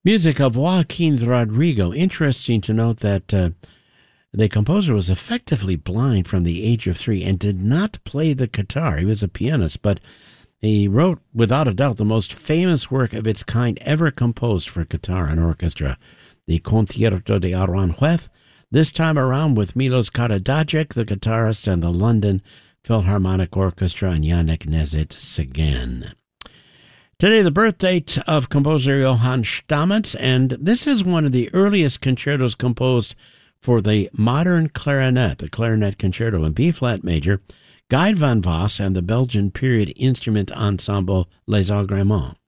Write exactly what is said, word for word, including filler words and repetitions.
Music of Joaquin Rodrigo. Interesting to note that uh, the composer was effectively blind from the age of three and did not play the guitar. He was a pianist, but he wrote, without a doubt, the most famous work of its kind ever composed for guitar and orchestra, the Concierto de Aranjuez, this time around with Milos Karadzic, the guitarist, and the London Philharmonic Orchestra, and Yannick Nézet-Séguin. Today, the birth date of composer Johann Stamitz, and this is one of the earliest concertos composed for the modern clarinet, the clarinet concerto in B-flat major, Guy van Voss and the Belgian period instrument ensemble Les Agréments.